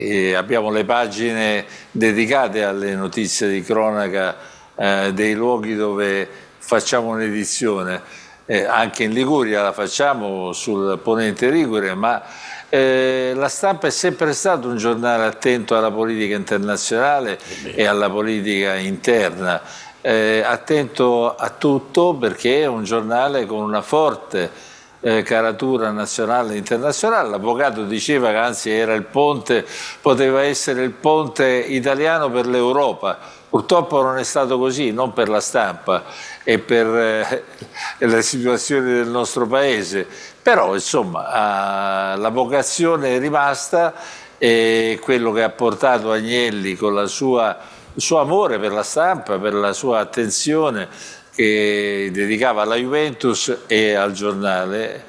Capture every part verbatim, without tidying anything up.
E abbiamo le pagine dedicate alle notizie di cronaca eh, dei luoghi dove facciamo un'edizione. Eh, anche in Liguria la facciamo sul Ponente Ligure, ma eh, La Stampa è sempre stato un giornale attento alla politica internazionale e alla politica interna, eh, attento a tutto perché è un giornale con una forte Eh, caratura nazionale e internazionale. L'avvocato diceva che anzi era il ponte, poteva essere il ponte italiano per l'Europa. Purtroppo non è stato così, non per La Stampa e per eh, le situazioni del nostro paese, però insomma eh, la vocazione è rimasta e quello che ha portato Agnelli con la sua, il suo amore per La Stampa, per la sua attenzione che dedicava alla Juventus e al giornale,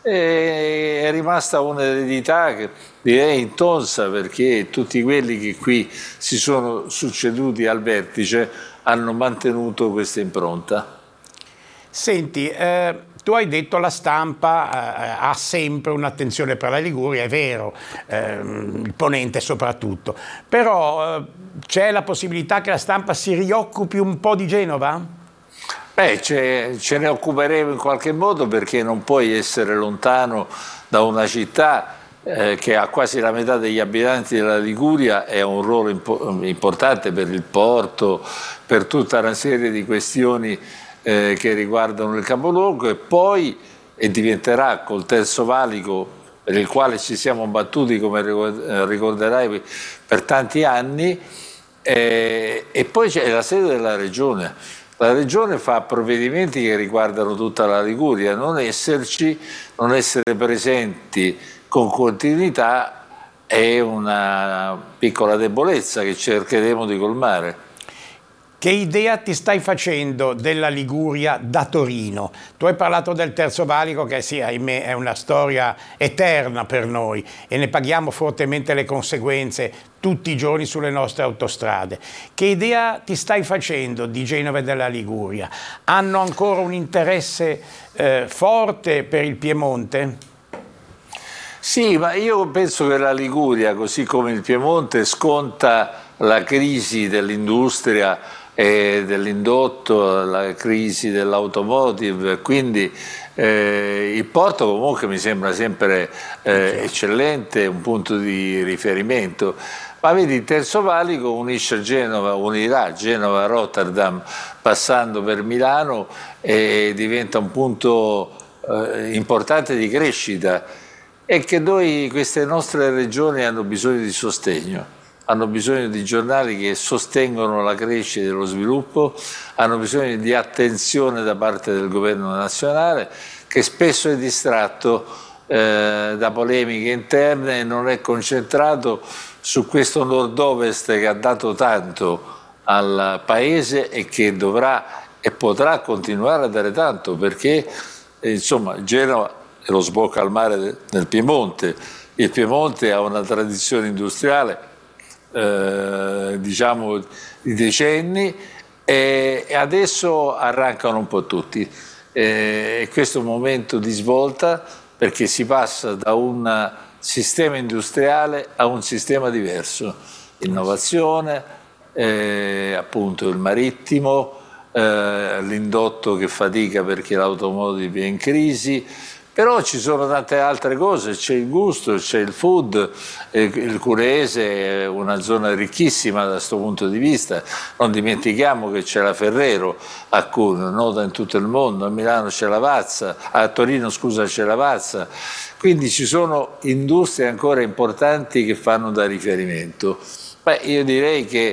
e è rimasta un'eredità che direi intonsa, perché tutti quelli che qui si sono succeduti al vertice hanno mantenuto questa impronta. Senti, eh, tu hai detto La Stampa eh, ha sempre un'attenzione per la Liguria, è vero, eh, il Ponente soprattutto, però eh, c'è la possibilità che La Stampa si rioccupi un po' di Genova? Beh, ce, ce ne occuperemo in qualche modo, perché non puoi essere lontano da una città eh, che ha quasi la metà degli abitanti della Liguria e ha un ruolo impo importante per il porto, per tutta una serie di questioni eh, che riguardano il capoluogo, e poi e diventerà col Terzo Valico, per il quale ci siamo battuti, come ricorderai, per tanti anni, eh, e poi c'è la sede della regione. La Regione fa provvedimenti che riguardano tutta la Liguria, non esserci, non essere presenti con continuità è una piccola debolezza che cercheremo di colmare. Che idea ti stai facendo della Liguria da Torino? Tu hai parlato del Terzo Valico, che sì, ahimè, è una storia eterna per noi e ne paghiamo fortemente le conseguenze tutti i giorni sulle nostre autostrade. Che idea ti stai facendo di Genova e della Liguria? Hanno ancora un interesse eh, forte per il Piemonte? Sì, ma io penso che la Liguria, così come il Piemonte, sconta la crisi dell'industria e dell'indotto, la crisi dell'automotive, quindi eh, il porto comunque mi sembra sempre eh, eccellente, un punto di riferimento. Ma vedi, il Terzo Valico unisce Genova, unirà Genova a Rotterdam passando per Milano e diventa un punto eh, importante di crescita, e che noi, queste nostre regioni hanno bisogno di sostegno. Hanno bisogno di giornali che sostengono la crescita e lo sviluppo, hanno bisogno di attenzione da parte del governo nazionale, che spesso è distratto eh, da polemiche interne e non è concentrato su questo nord-ovest che ha dato tanto al paese e che dovrà e potrà continuare a dare tanto, perché eh, insomma Genova è lo sbocco al mare del Piemonte. Il Piemonte ha una tradizione industriale Eh, diciamo di decenni e, e adesso arrancano un po' tutti e questo è un momento di svolta, perché si passa da un sistema industriale a un sistema diverso, innovazione, eh, appunto il marittimo, eh, l'indotto che fatica perché l'automotive è in crisi. Però ci sono tante altre cose, c'è il gusto, c'è il food, il Cureese è una zona ricchissima da questo punto di vista, non dimentichiamo che c'è la Ferrero a Cuneo, nota in tutto il mondo, a Milano c'è la Vazza, a Torino scusa c'è la Vazza, quindi ci sono industrie ancora importanti che fanno da riferimento. Beh, io direi che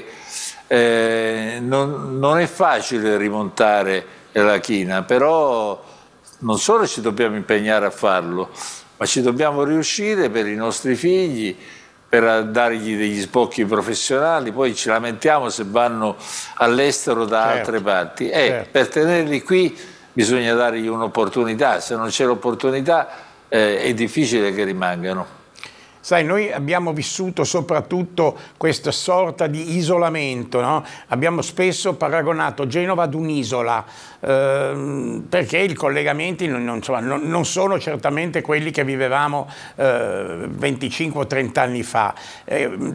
eh, non, non è facile rimontare la china, però non solo ci dobbiamo impegnare a farlo, ma ci dobbiamo riuscire per i nostri figli, per dargli degli sbocchi professionali. Poi ci lamentiamo se vanno all'estero da certo, altre parti. Eh, certo. Per tenerli qui bisogna dargli un'opportunità, se non c'è l'opportunità eh, è difficile che rimangano. Sai, noi abbiamo vissuto soprattutto questa sorta di isolamento, no? Abbiamo spesso paragonato Genova ad un'isola, ehm, perché i collegamenti non, non, insomma, non, non sono certamente quelli che vivevamo eh, venticinque o trenta anni fa. Eh,